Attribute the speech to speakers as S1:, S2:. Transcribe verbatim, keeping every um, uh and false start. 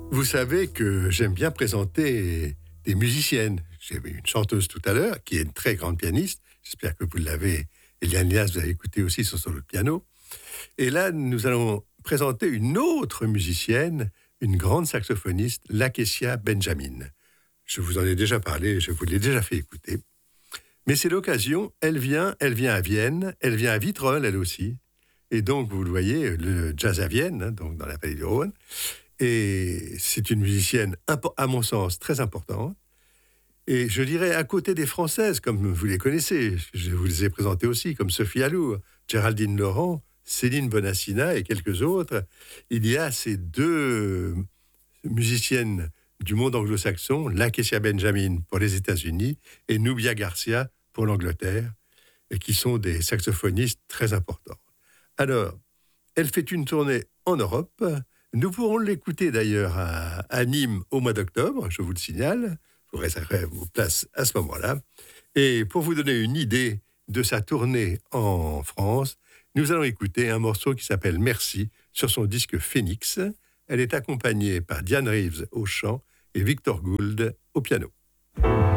S1: Vous savez que j'aime bien présenter des musiciennes. J'ai vu une chanteuse tout à l'heure, qui est une très grande pianiste. J'espère que vous l'avez, Eliane Lias, vous avez écouté aussi son solo de piano. Et là, nous allons présenter une autre musicienne, une grande saxophoniste, Lakecia Benjamin. Je vous en ai déjà parlé, je vous l'ai déjà fait écouter. Mais c'est l'occasion, elle vient, elle vient à Vienne, elle vient à Vitrolles, elle aussi. Et donc, vous le voyez, le jazz à Vienne, hein, donc dans la vallée du Rhône. Et c'est une musicienne, à mon sens, très importante. Et je dirais à côté des Françaises, comme vous les connaissez, je vous les ai présentées aussi, comme Sophie Allour, Géraldine Laurent, Céline Bonassina et quelques autres, il y a ces deux musiciennes du monde anglo-saxon, Lakecia Benjamin pour les États-Unis et Nubia Garcia pour l'Angleterre, et qui sont des saxophonistes très importants. Alors, elle fait une tournée en Europe. Nous pourrons l'écouter d'ailleurs à, à Nîmes au mois d'octobre, je vous le signale. Vous réserverez vos places à ce moment-là. Et pour vous donner une idée de sa tournée en France, nous allons écouter un morceau qui s'appelle Merci sur son disque Phoenix. Elle est accompagnée par Diane Reeves au chant et Victor Gould au piano.